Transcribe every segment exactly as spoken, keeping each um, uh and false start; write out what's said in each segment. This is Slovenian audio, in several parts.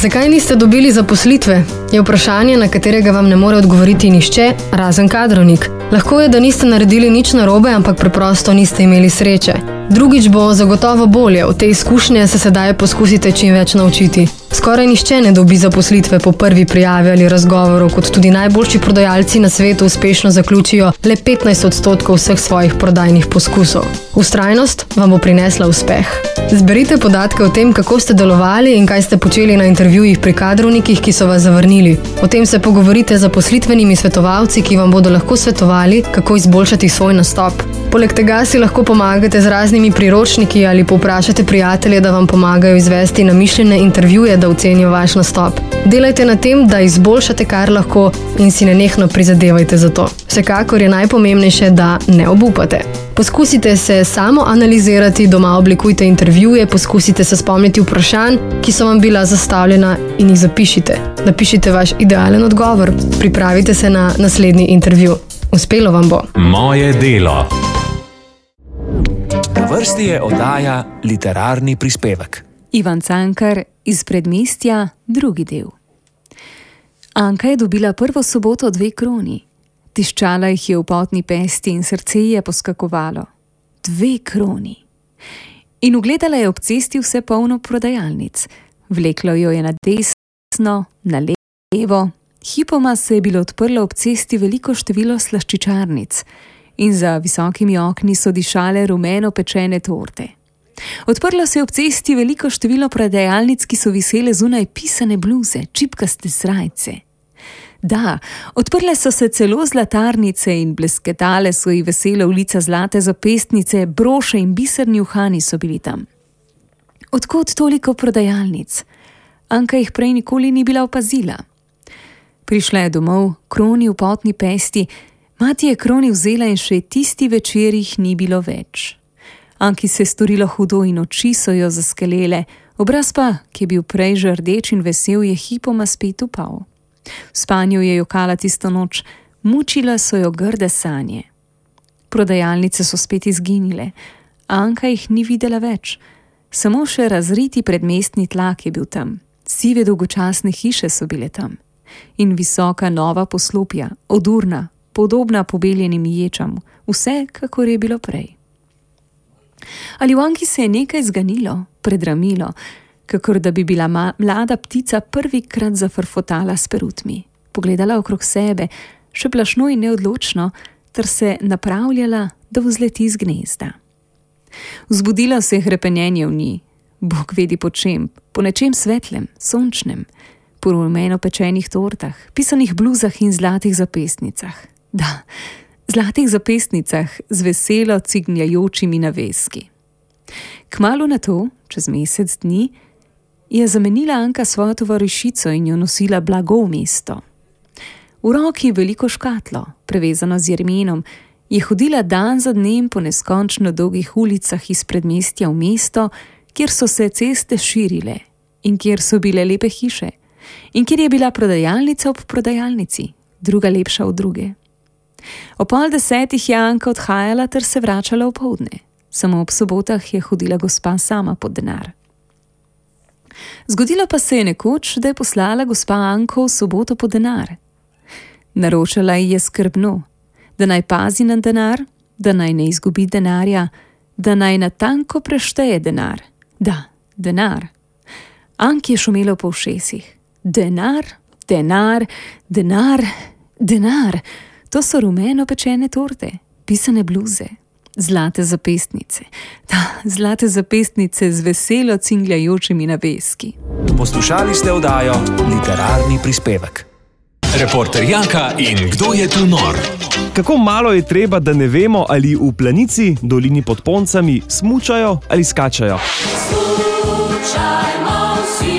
Zakaj niste dobili zaposlitve? Je vprašanje, na katerega vam ne more odgovoriti nihče, razen kadrovnik. Lahko je, da niste naredili nič narobe, ampak preprosto niste imeli sreče. Drugič bo zagotovo bolje, v te izkušnje se sedaj poskusite čim več naučiti. Skoraj nihče ne dobi zaposlitve po prvi prijavi ali razgovoru, kot tudi najboljši prodajalci na svetu uspešno zaključijo le petnajst odstotkov vseh svojih prodajnih poskusov. Vztrajnost vam bo prinesla uspeh. Zberite podatke o tem, kako ste delovali in kaj ste počeli na intervjujih pri kadrovnikih, ki so vas zavrnili. O tem se pogovorite z zaposlitvenimi svetovalci, ki vam bodo lahko svetovali, kako izboljšati svoj nastop. Poleg tega si lahko pomagate z raznimi priročniki ali povprašate prijatelje, da vam pomagajo izvesti namišljene intervjuje, da ocenijo vaš nastop. Delajte na tem, da izboljšate kar lahko in si nenehno prizadevajte za to. Vsekakor je najpomembnejše, da ne obupate. Poskusite se samo analizirati, doma oblikujte intervjuje, poskusite se spomniti vprašanj, ki so vam bila zastavljena in jih zapišite. Napišite vaš idealen odgovor. Pripravite se na naslednji intervju. Uspelo vam bo. Moje delo. Na vrsti je oddaja Literarni prispevek. Ivan Cankar iz Predmestja, drugi del. Anka je dobila prvo soboto dve kroni. Tiščala jih je v potni pesti in srce je poskakovalo. Dve kroni. In ugledala je ob cesti vse polno prodajalnic. Vleklo jo je na desno, na levo. Hipoma se je bilo odprlo ob cesti veliko število slaščičarnic in za visokimi okni so dišale rumeno pečene torte. Odprlo se je ob cesti veliko število prodajalnic, ki so visele zunaj pisane bluze, čipkaste srajce. Da, odprle so se celo zlatarnice in blesketale so ji vesele v lica zlate zapestnice, broše in biserni uhani so bili tam. Odkot toliko prodajalnic? Anka jih prej nikoli ni bila opazila. Prišla je domov, kroni v potni pesti, mati je kroni vzela in še tisti večer jih ni bilo več. Anki se je storilo hudo in oči so jo zaskelele, obraz pa, ki je bil prej že rdeč in vesel, je hipoma spet upal. V spanju je jokala tisto noč, mučila so jo grde sanje. Prodajalnice so spet izginile, Anka jih ni videla več, samo še razriti predmestni tlak je bil tam, sive dolgočasne hiše so bile tam in visoka nova poslopja, odurna, podobna pobeljenim ječam, vse, kakor je bilo prej. Ali v Anki se je nekaj zganilo, predramilo, kakor da bi bila ma- mlada ptica prvikrat zafrfotala s perutmi, pogledala okrog sebe, še plašno in neodločno, ter se napravljala, da vzleti iz gnezda. Vzbudilo se je hrepenjenje v njej, Bog vedi po čem, po nečem svetlem, sončnem, po rumeno pečenih tortah, pisanih bluzah in zlatih zapestnicah. Da, zlatih zapestnicah z veselo cignjajočimi naveski. Kmalu na to, čez mesec dni, je zamenila Anka svojo tovarišico in jo nosila blago v mesto. V roki veliko škatlo, prevezano z jermenom, je hodila dan za dnem po neskončno dolgih ulicah iz predmestja v mesto, kjer so se ceste širile in kjer so bile lepe hiše in kjer je bila prodajalnica ob prodajalnici, druga lepša od druge. O pol desetih je Anka odhajala ter se vračala opoldne. Samo ob sobotah je hodila gospa sama pod denar. Zgodilo pa se je nekoč, da je poslala gospa Anko v soboto pod denar. Naročala ji je skrbno, da naj pazi na denar, da naj ne izgubi denarja, da naj natanko prešteje denar. Da, denar. Anki je šumelo po ušesih. Denar, denar, denar, denar. To so rumeno pečene torte, pisane bluze, zlate zapestnice. Da, zlate zapestnice z veselo cingljajočimi naveski. Poslušali ste oddajo Literarni prispevek. Reporter Jaka in Kdo je tu nor? Kako malo je treba, da ne vemo, ali v Planici, dolini pod Poncami, smučajo ali skačajo. Smučajmo vsi,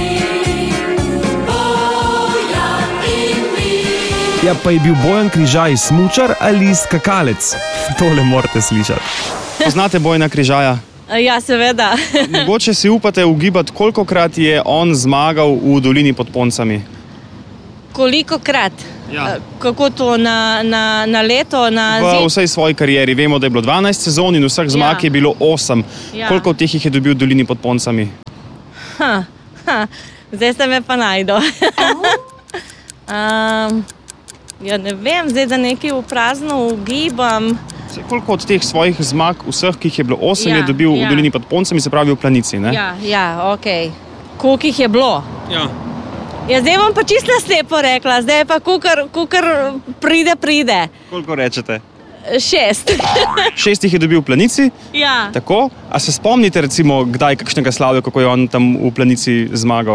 Bojan in mi. Ja, pa je bil Bojan Križaj smučar ali skakalec? Tole morate slišati. Poznate Bojana Križaja? Ja, seveda. Mogoče si upate ugibati, kolikokrat je on zmagal v dolini pod Poncami? Kolikokrat? Ja. Kako to, na, na, na leto? Na v vsej svoji karieri. Vemo, da je bilo dvanajst sezon in vseh zmag ja. je bilo osem. Ja. Koliko od teh jih je dobil v dolini pod Poncami? Ha, Ha, zdaj se me pa najdo. um, ja, ne vem, zdaj da nekaj v prazno ugibam. Se, koliko od teh svojih zmag, vseh, ki jih je bilo osem, Ja, je dobil ja. v dolini pod Poncami, se pravi v Planici, ne? Ja, ja, ok. Koliko jih je bilo? Ja. Ja, zdaj bom pa čisto slepo rekla, zdaj pa kukar, kukar pride, pride. Koliko rečete? Šest. Šest jih je dobil v Planici, Ja. tako? A se spomnite recimo, kdaj kakšnega slavja, kako je on tam v Planici zmagal?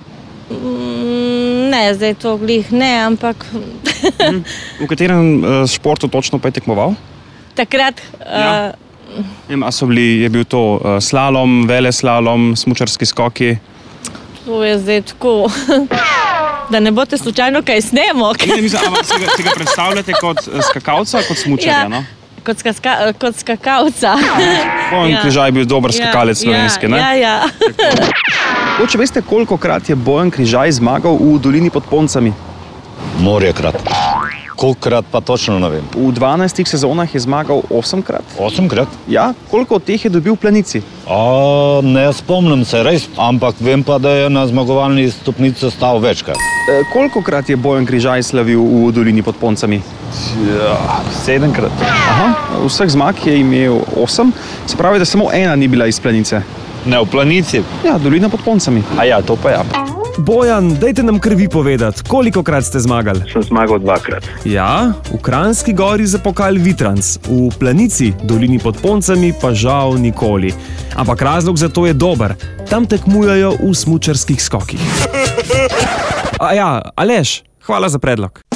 Mm, ne, zdaj to glih ne, ampak V katerem uh, športu točno pa je tekmoval? takrat... Ja. Uh, Ne vem, a so bili, je bil to uh, slalom, veleslalom, smučarski skoki? to je zdaj tako, da ne boste slučajno kaj snemo. Ne, mislim, ampak si ga, si ga predstavljate kot uh, skakalca, kot smučarja, no? Kot, skaska, kot skakavca. Bojan Ja. Križaj je bil dober skakalec slovenski, ja, ne? Ja, ja. Če veste, kolikokrat je Bojan Križaj zmagal v dolini pod Poncami? Morjekrat. Kolikokrat pa točno ne vem. V dvanajstih sezonah je zmagal osemkrat. Osemkrat? Ja, koliko od teh je dobil v Planici? A, ne spomnim se res, ampak vem pa, da je na zmagovalni stopnici stal večkrat. E, kolikokrat je Bojan Križaj slavil v dolini pod Poncami? Ja, sedemkrat. Aha, vseh zmag je imel osem, se pravi, da samo ena ni bila iz Planice. Ne, v Planici. Ja, dolina pod Poncami. A ja, to pa ja. Bojan, dajte nam krvi povedati, kolikokrat ste zmagali? Sem zmagal dvakrat. Ja, v Kranjski gori za pokal Vitrans, v Planici, dolini pod Poncami pa žal nikoli. Ampak razlog za to je dober, tam tekmujejo v smučarskih skokih. A ja, Aleš, hvala za predlog.